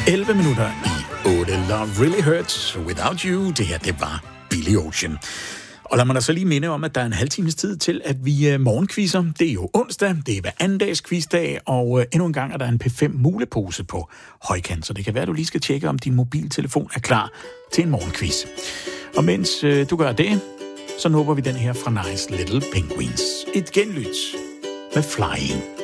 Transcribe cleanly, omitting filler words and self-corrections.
11 minutter i 8. Love Really Hurts Without You. Det her, det var Billy Ocean. Og lad mig da så lige minde om, at der er en halv times tid til, at vi morgenquizzer. Det er jo onsdag, det er hver anden dags quizdag, og endnu en gang er der en P5 mulepose på højkant. Så det kan være, at du lige skal tjekke, om din mobiltelefon er klar til en morgenquiz. Og mens du gør det, så håber vi den her fra Nice Little Penguins. Et genlyt med Flying.